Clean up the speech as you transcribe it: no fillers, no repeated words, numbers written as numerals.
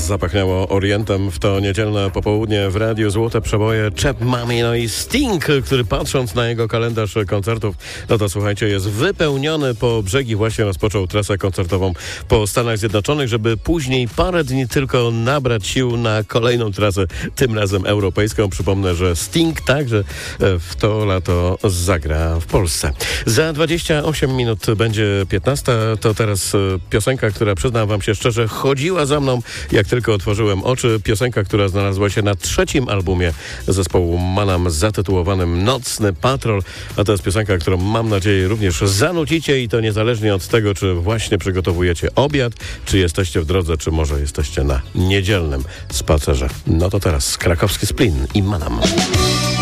zapachniało Orientem w to niedzielne popołudnie w Radiu Złote Przeboje Chap Mami, no i Sting, który patrząc na jego kalendarz koncertów, no to słuchajcie, jest wypełniony po brzegi, właśnie rozpoczął trasę koncertową po Stanach Zjednoczonych, żeby później parę dni tylko nabrać sił na kolejną trasę, tym razem europejską. Przypomnę, że Sting także w to lato zagra w Polsce. Za 28 minut będzie 15. To teraz piosenka, która, przyznam wam się szczerze, chodziła za mną, jak tylko otworzyłem oczy. Piosenka, która znalazła się na 3. albumie zespołu Manam zatytułowanym Nocny Patrol. A to jest piosenka, którą mam nadzieję również zanucicie i to niezależnie od tego, czy właśnie przygotowujecie obiad, czy jesteście w drodze, czy może jesteście na niedzielnym spacerze. No to teraz krakowski Splin i Manam.